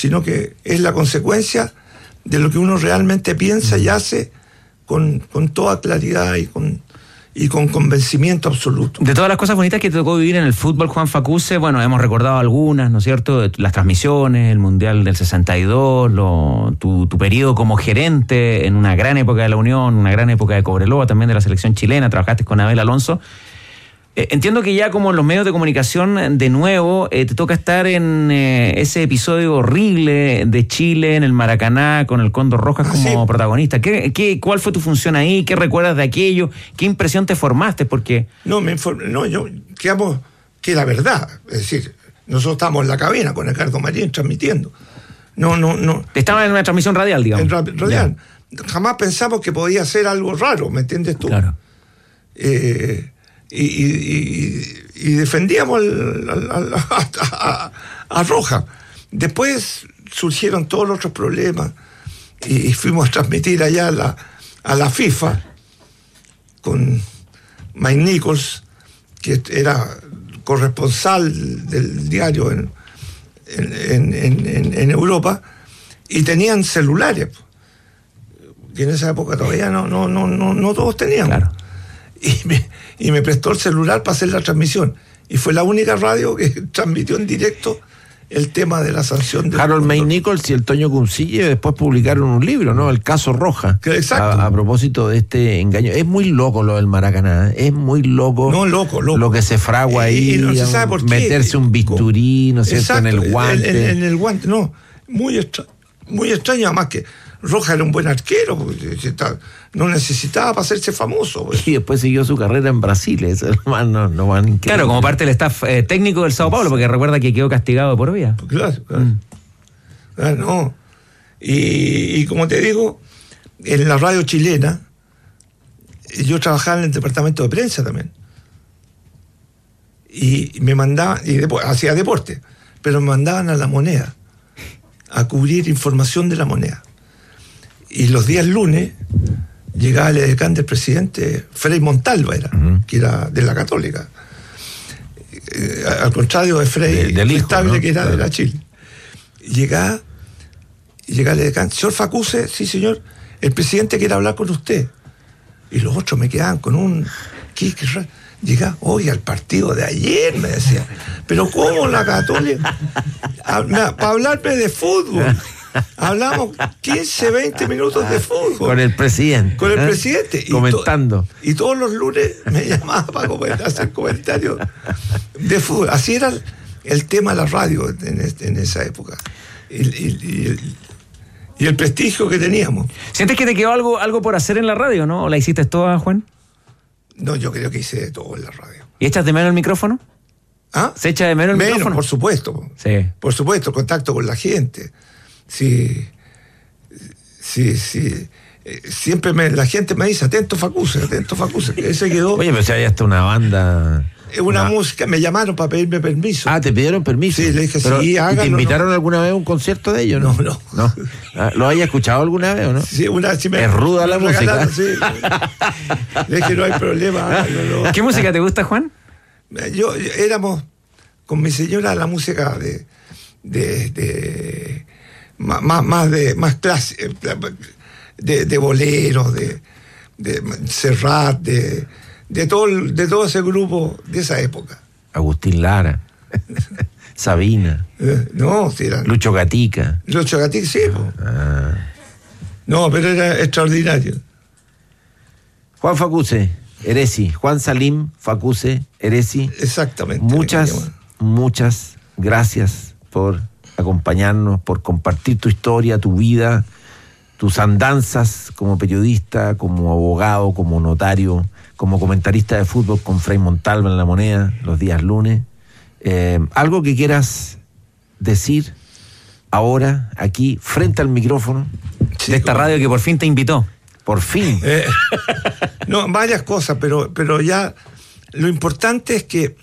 sino que es la consecuencia de lo que uno realmente piensa y hace con toda claridad y con convencimiento absoluto. De todas las cosas bonitas que te tocó vivir en el fútbol, Juan Facuse, bueno, hemos recordado algunas, ¿no es cierto? Las transmisiones, el Mundial del 62, tu periodo como gerente en una gran época de la Unión, una gran época de Cobreloa, también de la selección chilena, trabajaste con Abel Alonso. Entiendo que ya como en los medios de comunicación, de nuevo, te toca estar en ese episodio horrible de Chile en el Maracaná con el Cóndor Rojas como protagonista. ¿Cuál fue tu función ahí? ¿Qué recuerdas de aquello? ¿Qué impresión te formaste? Porque yo quedamos que la verdad, es decir, nosotros estábamos en la cabina con Ricardo Marín transmitiendo. No. Estaba en una transmisión radial, digamos. En radial. Jamás pensamos que podía ser algo raro, ¿me entiendes tú? Claro. Y defendíamos a Roja. Después surgieron todos los otros problemas y fuimos a transmitir allá a la FIFA con Mike Nichols, que era corresponsal del diario en Europa, y tenían celulares, que en esa época todavía no todos tenían. Claro. Y me prestó el celular para hacer la transmisión. Y fue la única radio que transmitió en directo el tema de la sanción. Harold May Nichols y el Toño Cuncille después publicaron un libro, ¿no? El caso Roja. Exacto. A propósito de este engaño. Es muy loco lo del Maracaná. Es muy loco. No, loco. Lo que se fragua ahí. Y no se sabe por qué. Meterse un bisturí, ¿no es cierto? Exacto, en el guante. En el guante, no. Muy extraño, además que Roja era un buen arquero, porque no necesitaba para hacerse famoso. Pues. Y después siguió su carrera en Brasil. Eso no van increíble. Claro, como parte del staff técnico del Sao Paulo, porque recuerda que quedó castigado por vida. Claro. No. Y como te digo, en la radio chilena, yo trabajaba en el departamento de prensa también. Y me mandaban, hacía deporte, pero me mandaban a La Moneda a cubrir información de La Moneda. Y los días lunes llegaba el edecán del presidente, Frei Montalva era, que era de la Católica. Al contrario de Frei Estable, ¿no? Que era de la Chile. Llegaba el edecán, señor Facuse, sí señor, el presidente quiere hablar con usted. Y los otros me quedaban con un... Llegaba, oye, al partido de ayer, me decía. Pero ¿cómo la Católica? Para hablarme de fútbol. Hablamos 15, 20 minutos de fútbol. Con el presidente. Con el presidente. Comentando. Y todos los lunes me llamaba para hacer comentarios de fútbol. Así era el tema de la radio en esa época. Y el prestigio que teníamos. ¿Sientes que te quedó algo por hacer en la radio, no? ¿O la hiciste toda, Juan? No, yo creo que hice de todo en la radio. ¿Y echas de menos el micrófono? ¿Ah? ¿Se echa de menos el micrófono? Por supuesto. Sí. Por supuesto, contacto con la gente. Sí. Siempre la gente me dice, atento Facuse. Ese quedó. Oye, pero si hay hasta una banda. Una música, me llamaron para pedirme permiso. Ah, ¿te pidieron permiso? Sí, le dije, pero, sí, háganlo. ¿Y te invitaron alguna vez a un concierto de ellos? No. ¿Lo hayas escuchado alguna vez o no? Sí, es ruda la música. Sí. Le dije, no hay problema. Háganlo. ¿Qué música te gusta, Juan? Éramos con mi señora la música más clásica, de boleros, de Serrat, de todo ese grupo de esa época. Agustín Lara, Sabina. No, sí eran. Lucho Gatica, sí. No, pero era extraordinario. Juan Facuse, Heresi. Juan Salim Facuse, Heresi. Exactamente. Muchas gracias por acompañarnos, por compartir tu historia, tu vida, tus andanzas como periodista, como abogado, como notario, como comentarista de fútbol con Frei Montalva en La Moneda los días lunes. ¿Algo que quieras decir ahora, aquí, frente al micrófono? Sí, de esta radio que por fin te invitó. Por fin. No, varias cosas, pero ya lo importante es que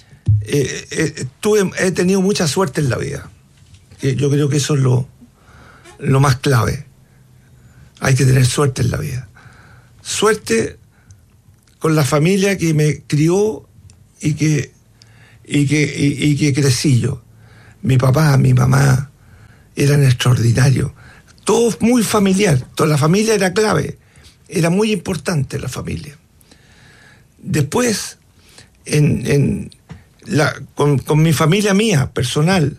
he tenido mucha suerte en la vida. Yo creo que eso es lo más clave. Hay que tener suerte en la vida. Suerte con la familia que me crió y que crecí yo. Mi papá, mi mamá, eran extraordinarios. Todo muy familiar, toda la familia era clave, era muy importante la familia. Después, con mi familia mía, personal,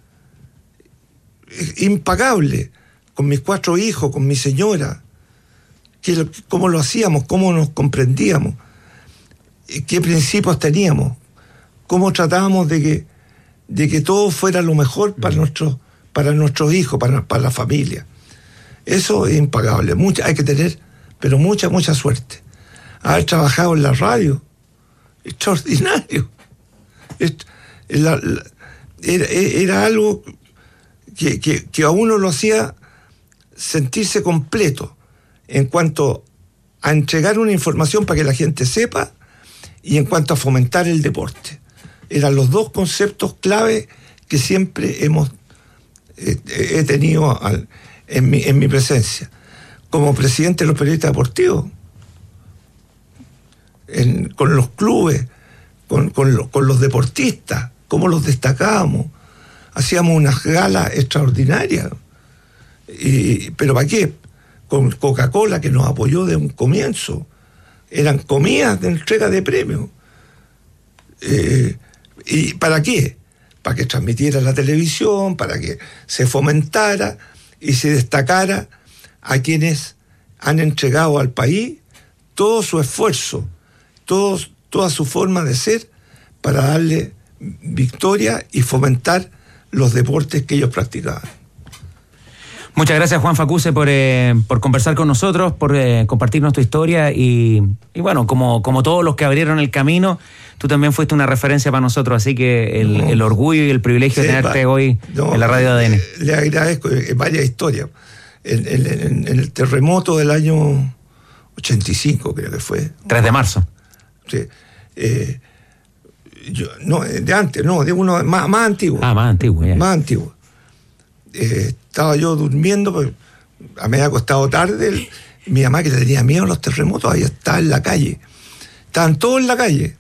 impagable, con mis 4 hijos, con mi señora, cómo lo hacíamos, cómo nos comprendíamos, qué principios teníamos, cómo tratábamos de que todo fuera lo mejor para nuestros hijos, para la familia. Eso es impagable. Hay que tener, pero mucha suerte. Haber trabajado en la radio, extraordinario. Era algo que a uno lo hacía sentirse completo en cuanto a entregar una información para que la gente sepa y en cuanto a fomentar el deporte. Eran los 2 conceptos clave que siempre he tenido en mi presencia. Como presidente de los periodistas deportivos, con los clubes, con los deportistas, cómo los destacábamos. Hacíamos unas galas extraordinarias. ¿Pero para qué? Con Coca-Cola, que nos apoyó de un comienzo. Eran comidas de entrega de premios. ¿Y para qué? Para que transmitiera la televisión, para que se fomentara y se destacara a quienes han entregado al país todo su esfuerzo, toda su forma de ser para darle victoria y fomentar los deportes que ellos practicaban. Muchas gracias, Juan Facuse, por conversar con nosotros, por compartirnos tu historia y bueno, como todos los que abrieron el camino, tú también fuiste una referencia para nosotros, así que el orgullo y el privilegio de tenerte hoy en la radio ADN. Le agradezco varias historias. En el terremoto del año 85, creo que fue. 3 de marzo. Sí. De antes, de uno más antiguo. Más antiguo, ya. Más antiguo. Estaba yo durmiendo, pues, me había acostado tarde. Mi mamá, que tenía miedo a los terremotos, ahí estaba en la calle. Estaban todos en la calle.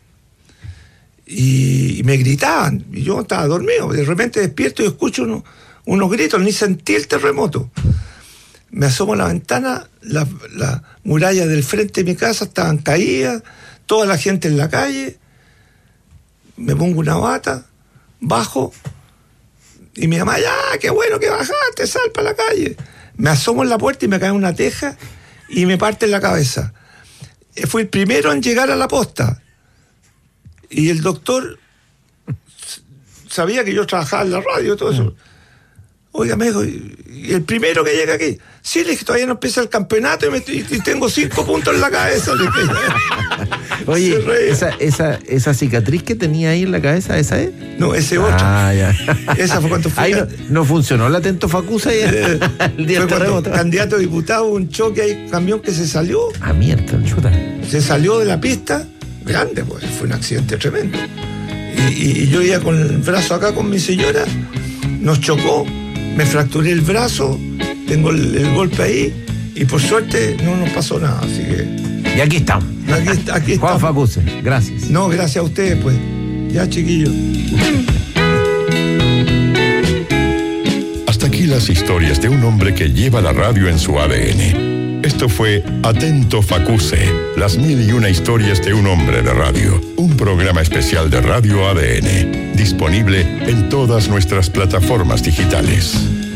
Y me gritaban. Y yo estaba dormido. De repente despierto y escucho unos gritos. Ni sentí el terremoto. Me asomo a la ventana. Las murallas del frente de mi casa estaban caídas. Toda la gente en la calle. Me pongo una bata. Bajo. Y mi mamá, ya, qué bueno que bajaste, sal para la calle. Me asomo en la puerta y me cae una teja y me parte en la cabeza. Fui el primero en llegar a la posta. Y el doctor sabía que yo trabajaba en la radio y todo eso. Oiga, me dijo, ¿y el primero que llega aquí? Sí, le dije, todavía no empieza el campeonato y tengo 5 puntos en la cabeza. Oye, esa cicatriz que tenía ahí en la cabeza, ¿esa es? No, ese es otra. Ah, ya. Esa fue cuando fui. Ahí no funcionó el atento Facuse el día del terremoto. Candidato a diputado, un choque ahí, camión que se salió. Ah, mierda, chuta. Se salió de la pista, grande, pues, fue un accidente tremendo. Y yo iba con el brazo acá con mi señora, nos chocó, me fracturé el brazo, tengo el golpe ahí, y por suerte no nos pasó nada, así que... Y aquí estamos. Aquí estamos. Juan Facuse, gracias. No, gracias a ustedes, pues. Ya, chiquillos. Hasta aquí las historias de un hombre que lleva la radio en su ADN. Esto fue Atento Facuse, las 1001 historias de un hombre de radio. Un programa especial de Radio ADN, disponible en todas nuestras plataformas digitales.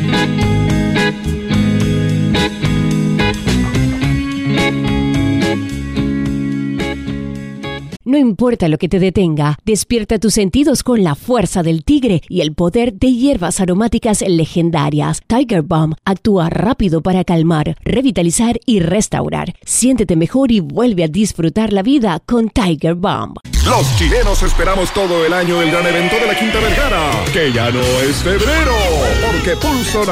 No importa lo que te detenga, despierta tus sentidos con la fuerza del tigre y el poder de hierbas aromáticas legendarias. Tiger Balm actúa rápido para calmar, revitalizar y restaurar. Siéntete mejor y vuelve a disfrutar la vida con Tiger Balm. Los chilenos esperamos todo el año el gran evento de la Quinta Vergara, que ya no es febrero, porque Pulso